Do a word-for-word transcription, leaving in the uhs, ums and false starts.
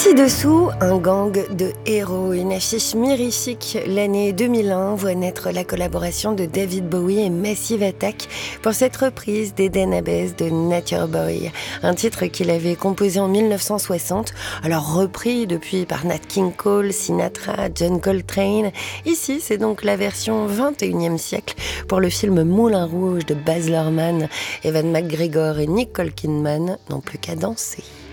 Ci-dessous, un gang de héros, une affiche mirifique. L'année deux mille un voit naître la collaboration de David Bowie et Massive Attack pour cette reprise d'Eden Abbes de Nature Boy, un titre qu'il avait composé en mille neuf cent soixante, alors repris depuis par Nat King Cole, Sinatra, John Coltrane. Ici, c'est donc la version vingt et unième siècle pour le film Moulin Rouge de Baz Luhrmann. Ewan McGregor et Nicole Kidman n'ont plus qu'à danser.